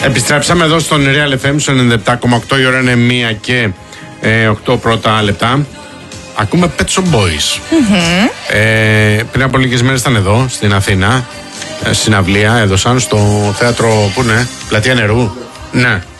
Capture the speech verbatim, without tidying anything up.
Επιστρέψαμε εδώ στον Real εφ εμ στο ενενήντα επτά κόμμα οκτώ. Η ώρα είναι μία και ε, οκτώ πρώτα λεπτά. Ακούμε Pet Shop Boys. Mm-hmm. Ε, πριν από λίγες μέρες ήταν εδώ στην Αθήνα, ε, συναυλία, έδωσαν στο θέατρο, πού είναι, Πλατεία Νερού. Ναι.